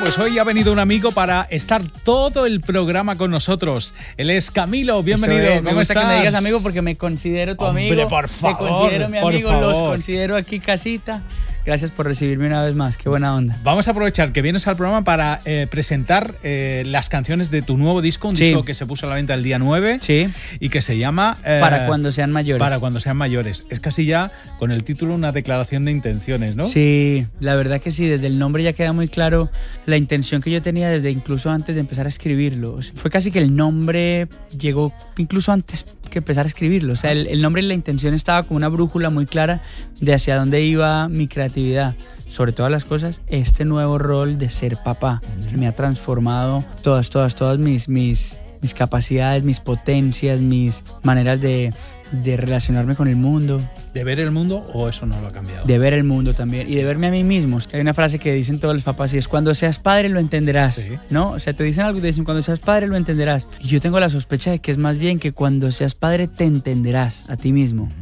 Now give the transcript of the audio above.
pues hoy ha venido un amigo para estar todo el programa con nosotros. Él es Camilo, bienvenido. ¿Cómo estás? Que me digas amigo porque me considero tu amigo. Hombre, por favor. Te considero mi amigo, los considero aquí casita. Gracias por recibirme una vez más, qué buena onda. Vamos a aprovechar que vienes al programa para presentar las canciones de tu nuevo disco, un disco que se puso a la venta el día 9 y que se llama... Para cuando sean mayores. Para cuando sean mayores. Es casi ya con el título una declaración de intenciones, ¿no? Sí, la verdad que sí, desde el nombre ya queda muy claro la intención que yo tenía desde incluso antes de empezar a escribirlo. Fue casi que el nombre llegó incluso antes que empezar a escribirlo. O sea, el nombre y la intención estaba como una brújula muy clara de hacia dónde iba mi creatividad. Sobre todas las cosas, este nuevo rol de ser papá, que me ha transformado todas mis capacidades, mis potencias, mis maneras de relacionarme con el mundo. ¿De ver el mundo o eso no lo ha cambiado? De ver el mundo también y de verme a mí mismo. Hay una frase que dicen todos los papás y es: cuando seas padre lo entenderás, ¿no? O sea, te dicen algo y te dicen: cuando seas padre lo entenderás. Y yo tengo la sospecha de que es más bien que cuando seas padre te entenderás a ti mismo.